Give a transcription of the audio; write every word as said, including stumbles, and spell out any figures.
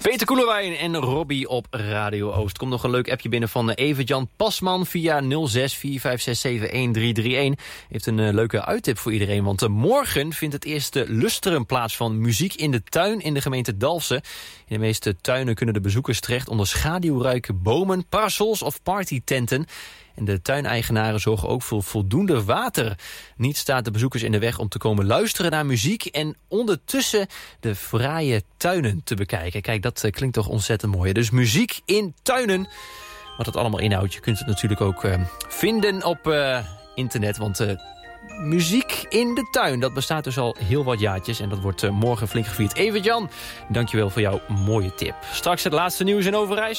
Peter Koelewijn en Robbie op Radio Oost. Komt nog een leuk appje binnen van Evert-Jan Pasman via nul zes vier vijf zes zeven een drie drie een. Heeft een uh, leuke uittip voor iedereen. Want uh, morgen vindt het eerste lustrum plaats van muziek in de tuin in de gemeente Dalfsen. In de meeste tuinen kunnen de bezoekers terecht onder schaduwrijke bomen, parasols of partytenten. En de tuineigenaren zorgen ook voor voldoende water. Niet staat de bezoekers in de weg om te komen luisteren naar muziek en ondertussen de fraaie tuinen te bekijken. Kijk, dat uh, klinkt toch ontzettend mooi. Dus muziek in tuinen. Wat het allemaal inhoudt, je kunt het natuurlijk ook uh, vinden op uh, internet. Want uh, muziek in de tuin, dat bestaat dus al heel wat jaartjes. En dat wordt uh, morgen flink gevierd. Evert-Jan, dankjewel voor jouw mooie tip. Straks het laatste nieuws in Overijssel.